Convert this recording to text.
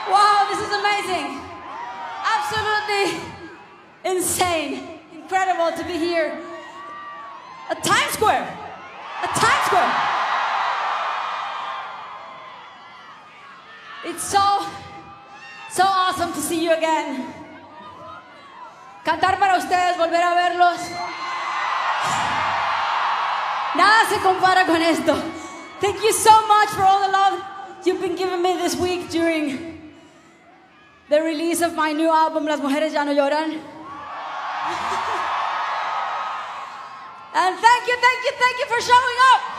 Wow, this is amazing. Absolutely insane. Incredible to be here at Times Square. At Times Square. It's so awesome to see you again. Cantar para ustedes, volver a verlos. Nada se compara con esto. Thank you so much for all the love you've been giving me this week during the release of my new album, Las Mujeres Ya No Lloran. And thank you for showing up.